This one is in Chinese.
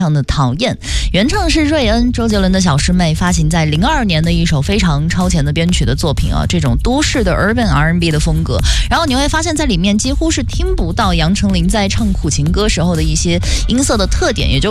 常的讨厌。原唱是瑞恩，周杰伦的小师妹，发行在02年的一首非常超前的编曲的作品啊，这种都市的 urban R&B 的风格。然后你会发现在里面几乎是听不到杨丞琳在唱苦情歌时候的一些音色的特点，也就